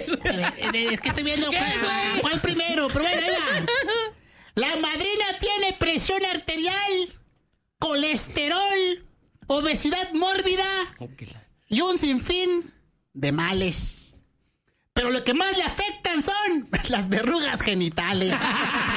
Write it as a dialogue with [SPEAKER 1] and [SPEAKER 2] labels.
[SPEAKER 1] Es que estoy viendo cuál primero, pero bueno, ahí va. La madrina tiene presión arterial, colesterol, obesidad mórbida y un sinfín de males. Pero lo que más le afectan son las verrugas genitales.